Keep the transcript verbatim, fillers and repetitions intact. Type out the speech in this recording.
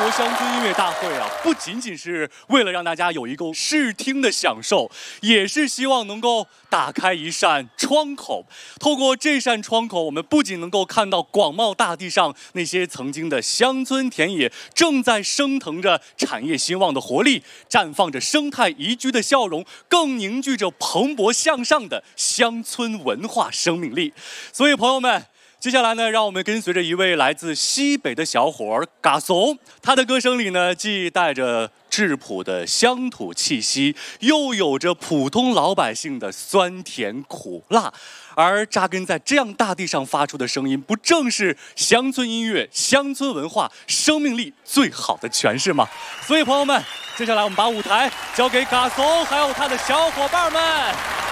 国乡村音乐大会啊，不仅仅是为了让大家有一个视听的享受，也是希望能够打开一扇窗口。透过这扇窗口，我们不仅能够看到广袤大地上那些曾经的乡村田野，正在升腾着产业兴旺的活力，绽放着生态宜居的笑容，更凝聚着蓬勃向上的乡村文化生命力。所以，朋友们。接下来呢，让我们跟随着一位来自西北的小伙儿嘎怂，他的歌声里呢，既带着质朴的乡土气息，又有着普通老百姓的酸甜苦辣。而扎根在这样大地上发出的声音，不正是乡村音乐、乡村文化生命力最好的诠释吗？所以，朋友们，接下来我们把舞台交给嘎怂，还有他的小伙伴们。